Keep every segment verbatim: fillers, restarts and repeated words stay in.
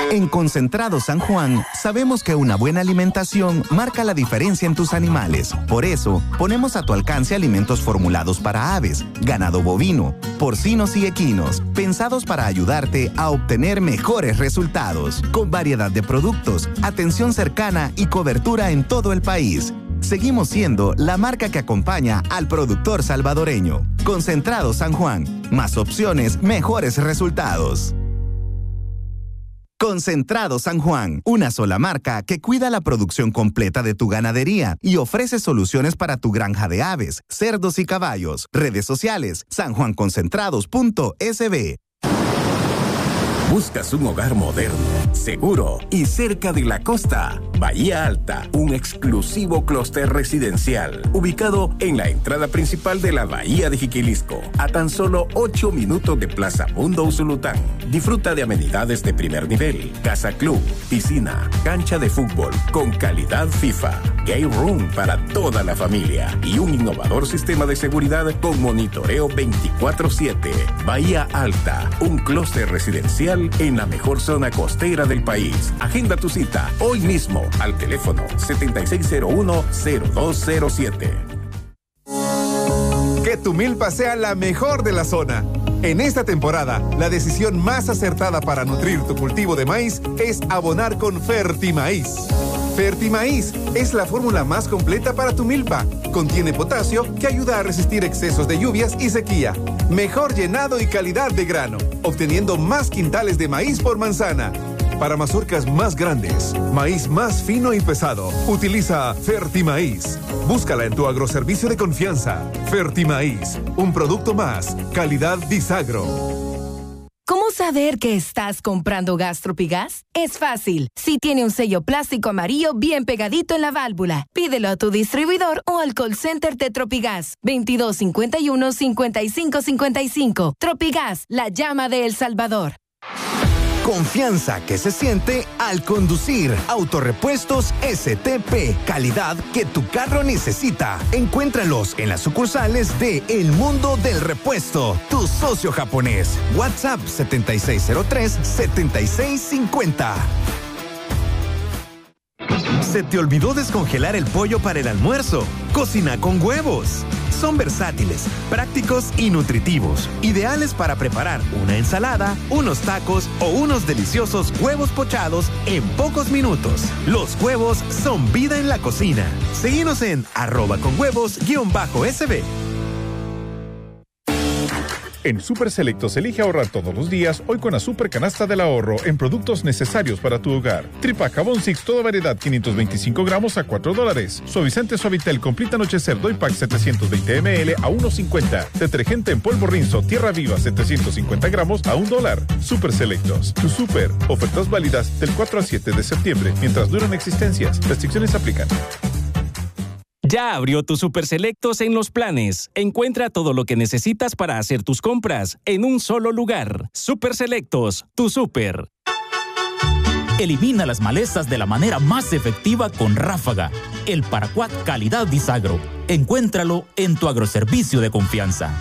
En Concentrado San Juan, sabemos que una buena alimentación marca la diferencia en tus animales. Por eso, ponemos a tu alcance alimentos formulados para aves, ganado bovino, porcinos y equinos, pensados para ayudarte a obtener mejores resultados, con variedad de productos, atención cercana y cobertura en todo el país. Seguimos siendo la marca que acompaña al productor salvadoreño. Concentrado San Juan, más opciones, mejores resultados. Concentrado San Juan, una sola marca que cuida la producción completa de tu ganadería y ofrece soluciones para tu granja de aves, cerdos y caballos. Redes sociales, sanjuanconcentrados punto s b. ¿Buscas un hogar moderno, seguro y cerca de la costa? Bahía Alta, un exclusivo clúster residencial, ubicado en la entrada principal de la Bahía de Jiquilisco, a tan solo ocho minutos de Plaza Mundo Usulután. Disfruta de amenidades de primer nivel, casa club, piscina, cancha de fútbol, con calidad FIFA, game room para toda la familia y un innovador sistema de seguridad con monitoreo veinticuatro siete. Bahía Alta, un clúster residencial en la mejor zona costera del país. Agenda tu cita hoy mismo al teléfono setenta y seis cero uno, cero dos cero siete. Que tu milpa sea la mejor de la zona. En esta temporada, la decisión más acertada para nutrir tu cultivo de maíz es abonar con Fertimaíz. Fertimaíz es la fórmula más completa para tu milpa. Contiene potasio que ayuda a resistir excesos de lluvias y sequía. Mejor llenado y calidad de grano, obteniendo más quintales de maíz por manzana. Para mazorcas más grandes, maíz más fino y pesado, utiliza Fertimaíz. Búscala en tu agroservicio de confianza. Fertimaíz, un producto más, calidad Disagro. ¿Cómo saber que estás comprando gas Tropigas? Es fácil. Si tiene un sello plástico amarillo bien pegadito en la válvula, pídelo a tu distribuidor o al call center de Tropigas. veintidós cincuenta y uno, cincuenta y cinco cincuenta y cinco. Tropigas, la llama de El Salvador. Confianza que se siente al conducir. Autorepuestos S T P. Calidad que tu carro necesita. Encuéntralos en las sucursales de El Mundo del Repuesto, tu socio japonés. WhatsApp setenta y seis cero tres, setenta y seis cincuenta. ¿Se te olvidó descongelar el pollo para el almuerzo? Cocina con huevos. Son versátiles, prácticos y nutritivos. Ideales para preparar una ensalada, unos tacos o unos deliciosos huevos pochados en pocos minutos. Los huevos son vida en la cocina. Seguinos en arroba con huevos guión bajo S B. En Super Selectos elige ahorrar todos los días, hoy con la Super Canasta del Ahorro en productos necesarios para tu hogar. Tripa Jabón Six, toda variedad, quinientos veinticinco gramos a cuatro dólares. Suavizante Suavitel Complete Anochecer Doy Pack setecientos veinte mililitros a uno cincuenta. Detergente en polvo Rinzo Tierra Viva setecientos cincuenta gramos a un dólar. Super Selectos, tu super. Ofertas válidas del cuatro al siete de septiembre, mientras duran existencias. Restricciones aplican. Ya abrió tu Super Selectos en Los Planes. Encuentra todo lo que necesitas para hacer tus compras en un solo lugar. Super Selectos, tu super. Elimina las malezas de la manera más efectiva con Ráfaga, el paraquat calidad Disagro. Encuéntralo en tu agroservicio de confianza.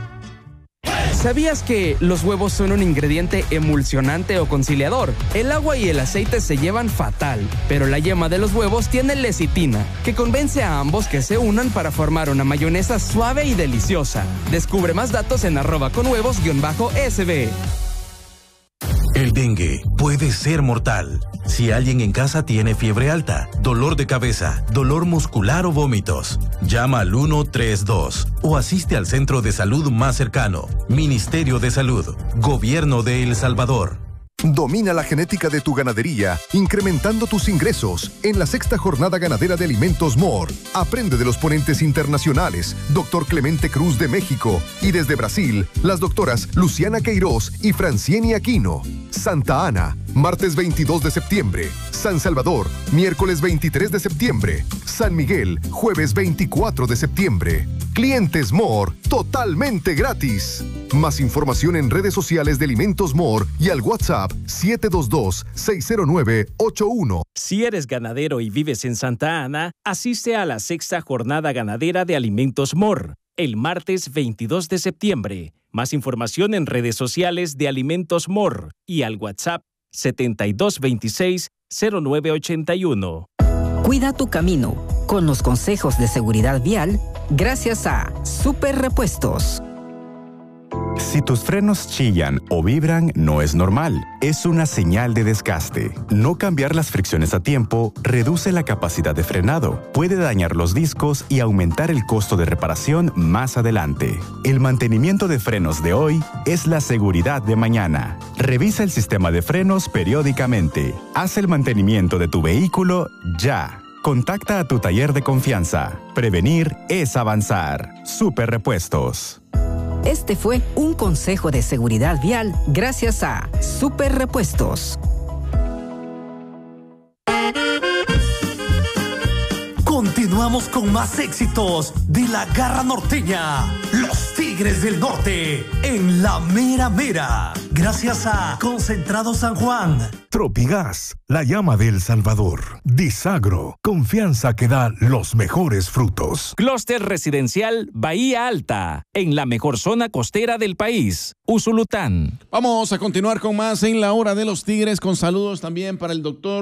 ¿Sabías que los huevos son un ingrediente emulsionante o conciliador? El agua y el aceite se llevan fatal, pero la yema de los huevos tiene lecitina, que convence a ambos que se unan para formar una mayonesa suave y deliciosa. Descubre más datos en arroba con huevos guión bajo S B. El dengue puede ser mortal. Si alguien en casa tiene fiebre alta, dolor de cabeza, dolor muscular o vómitos, llama al uno tres dos o asiste al centro de salud más cercano. Ministerio de Salud, Gobierno de El Salvador. Domina la genética de tu ganadería, incrementando tus ingresos en la sexta jornada ganadera de alimentos M O R. Aprende de los ponentes internacionales, doctor Clemente Cruz de México, y desde Brasil, las doctoras Luciana Queiroz y Francieni Aquino. Santa Ana, martes veintidós de septiembre. San Salvador, miércoles veintitrés de septiembre. San Miguel, jueves veinticuatro de septiembre. Clientes M O R, totalmente gratis. Más información en redes sociales de Alimentos M O R y al WhatsApp siete dos dos, seis cero nueve, ocho uno. Si eres ganadero y vives en Santa Ana, asiste a la sexta jornada ganadera de Alimentos M O R, el martes veintidós de septiembre. Más información en redes sociales de Alimentos M O R y al WhatsApp setenta y dos veintiséis, cero nueve ochenta y uno. Cuida tu camino con los consejos de seguridad vial gracias a Super Repuestos. Si tus frenos chillan o vibran, no es normal. Es una señal de desgaste. No cambiar las fricciones a tiempo reduce la capacidad de frenado, puede dañar los discos y aumentar el costo de reparación más adelante. El mantenimiento de frenos de hoy es la seguridad de mañana. Revisa el sistema de frenos periódicamente. Haz el mantenimiento de tu vehículo ya. Contacta a tu taller de confianza. Prevenir es avanzar. Super Repuestos. Este fue un consejo de seguridad vial gracias a Super Repuestos. Continuamos con más éxitos de la Garra Norteña. Los Tigres del Norte en la mera mera. Gracias a Concentrado San Juan. Tropigas, la llama de El Salvador. Disagro, confianza que da los mejores frutos. Clúster residencial Bahía Alta, en la mejor zona costera del país, Usulután. Vamos a continuar con más en la Hora de los Tigres, con saludos también para el doctor